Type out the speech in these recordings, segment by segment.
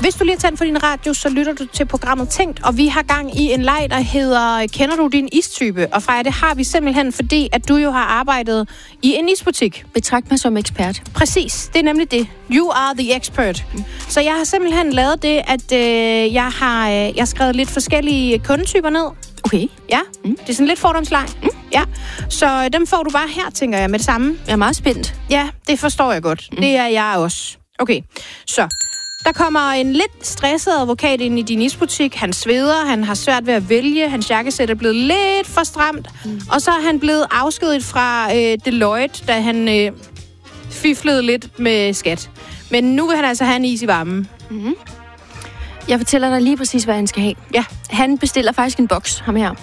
Hvis du lige har tændt for din radio, så lytter du til programmet Tænkt, og vi har gang i en leg, der hedder Kender du din istype? Og Freja, det har vi simpelthen, fordi at du jo har arbejdet i en isbutik. Betragt mig som ekspert. Præcis, det er nemlig det. You are the expert. Så jeg har simpelthen lavet det, at jeg har skrevet lidt forskellige kundetyper ned. Okay. Ja, det er sådan lidt fordomsleg. Ja, så dem får du bare her, tænker jeg, med det samme. Jeg er meget spændt. Ja, det forstår jeg godt. Det er jeg også. Okay, så der kommer en lidt stresset advokat ind i din isbutik. Han sveder, han har svært ved at vælge. Hans jakkesæt er blevet lidt for stramt. Og så er han blevet afskediget fra Deloitte, da han fiflede lidt med skat. Men nu vil han altså have en is i varmen. Mm-hmm. Jeg fortæller dig lige præcis, hvad han skal have. Ja. Han bestiller faktisk en boks, ham her.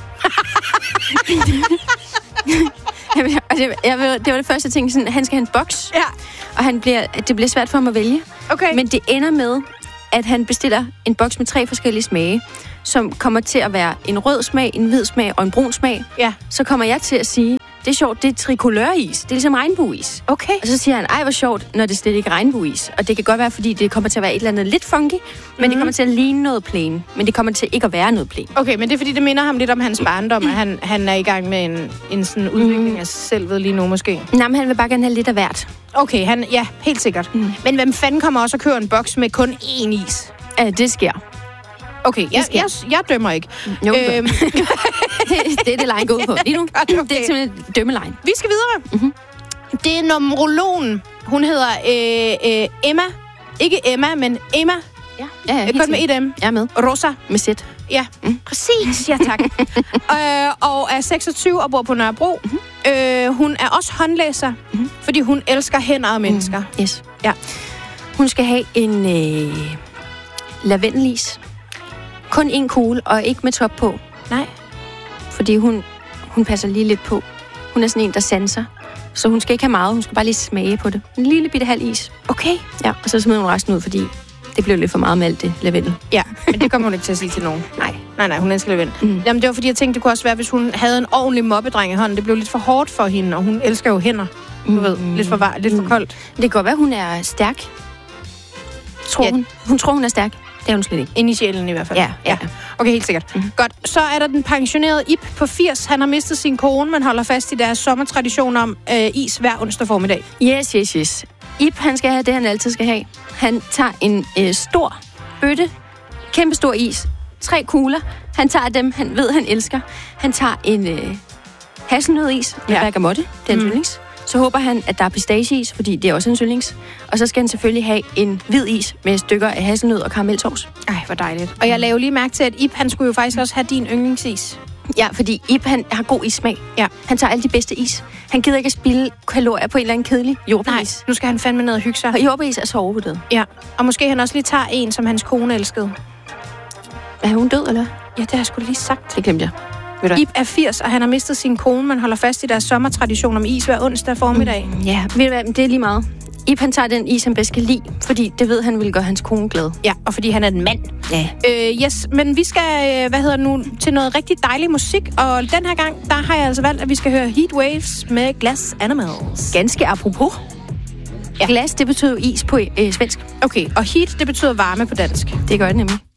Det var det første, jeg tænkte, sådan, han skal have en boks. Ja. Og det bliver svært for ham at vælge. Okay. Men det ender med, at han bestiller en boks med 3 forskellige smage, som kommer til at være en rød smag, en hvid smag og en brun smag. Ja. Så kommer jeg til at sige, det er sjovt, det er tricoløris. Det er ligesom regnbueis. Okay. Og så siger han, ej hvor sjovt, når det slet ikke er regnbueis. Og det kan godt være, fordi det kommer til at være et eller andet lidt funky, men det kommer til at ligne noget plain. Men det kommer til ikke at være noget plain. Okay, men det er fordi, det minder ham lidt om hans barndom, at han er i gang med en sådan udvikling af sig selv ved lige nu måske. Nej, men han vil bare gerne have lidt af hvert. Okay, ja, helt sikkert. Men hvem fanden kommer også og kører en boks med kun én is? Ja, det sker. Okay, jeg dømmer ikke. Jo, det er det line går ud på lige nu. Okay. Det er simpelthen dømmeline. Vi skal videre. Mm-hmm. Det er numerologen. Hun hedder Emma. Ikke Emma, men Emma. Ja, kun med et M. Jeg er med. Rosa. Med sæt. Ja, præcis. Ja, tak. Og er 26 og bor på Nørrebro. Mm-hmm. Hun er også håndlæser, fordi hun elsker hænder og mennesker. Yes. Ja. Hun skal have en lavendelis. Kun en kugle, og ikke med top på. Nej. Fordi hun passer lige lidt på. Hun er sådan en, der sanser. Så hun skal ikke have meget, hun skal bare lige smage på det. En lille bitte halv is. Okay. Ja, og så smider hun resten ud, fordi det blev lidt for meget med alt det lavendel. Ja, men det kommer hun ikke til at sige til nogen. Nej, hun elsker lavendel. Jamen, det var fordi, jeg tænkte, det kunne også være, hvis hun havde en ordentlig moppedreng i hånden. Det blev lidt for hårdt for hende, og hun elsker jo hænder. Du ved, lidt for koldt. Det kan godt være, hun er stærk. Hun tror, hun er stærk. Det er hun slet ikke. Ind i sjælen i hvert fald. Ja. Okay, helt sikkert. Godt. Så er der den pensionerede Ib på 80. Han har mistet sin kone, men holder fast i deres sommertradition om is hver onsdag formiddag. Yes. Ib, han skal have det, han altid skal have. Han tager en stor bøtte, kæmpe stor is, 3 kugler. Han tager dem, han ved, han elsker. Han tager en hasselnødis med bergamotte, det er en yndlings. Så håber han, at der er pistacheis, fordi det er også en yndlings. Og så skal han selvfølgelig have en hvid is med stykker af hasselnød og karameltovs. Ej, hvor dejligt. Og jeg lavede lige mærke til, at Ib, han skulle jo faktisk også have din yndlingsis. Ja, fordi Ib, han har god issmag. Ja. Han tager alle de bedste is. Han gider ikke at spilde kalorier på en eller anden kedelig jordbæris. Nej, nu skal han fandme ned og hygge sig. Og jordbæris er så overvurderet. Ja, og måske han også lige tager en, som hans kone elskede. Er hun død, eller? Ja, det har jeg sgu lige sagt. Det glemte jeg. Ib er 80, og han har mistet sin kone, men holder fast i deres sommertradition om is hver onsdag formiddag. Ja, ved du hvad, det er lige meget. Ib, han tager den is, han bedst kan lide, fordi det ved han vil gøre hans kone glad. Ja, og fordi han er en mand. Ja. Yes, men vi skal, til noget rigtig dejlig musik, og den her gang, der har jeg altså valgt, at vi skal høre Heatwaves med Glass Animals. Ganske apropos. Ja. Glas, det betyder is på svensk. Okay, og heat, det betyder varme på dansk. Det gør det nemlig.